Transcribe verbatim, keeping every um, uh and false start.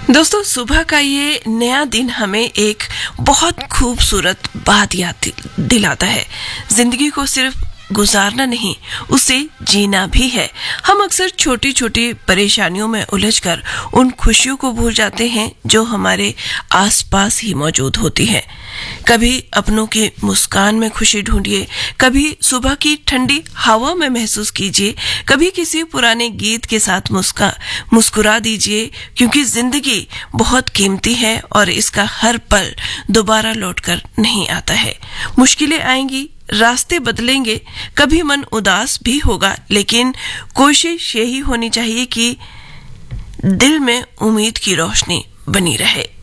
दोस्तों, सुबह का ये नया दिन हमें एक बहुत खूबसूरत बात याद दिलाता है। जिंदगी को सिर्फ गुजारना नहीं, उसे जीना भी है। हम अक्सर छोटी छोटी परेशानियों में उलझकर उन खुशियों को भूल जाते हैं जो हमारे आसपास ही मौजूद होती है। कभी अपनों की मुस्कान में खुशी ढूंढिए, कभी सुबह की ठंडी हवा में महसूस कीजिए, कभी किसी पुराने गीत के साथ मुस्का मुस्कुरा दीजिए, क्योंकि जिंदगी बहुत कीमती है और इसका हर पल दोबारा लौटकर नहीं आता है। मुश्किलें आएंगी, रास्ते बदलेंगे, कभी मन उदास भी होगा, लेकिन कोशिश यही होनी चाहिए कि दिल में उम्मीद की रोशनी बनी रहे।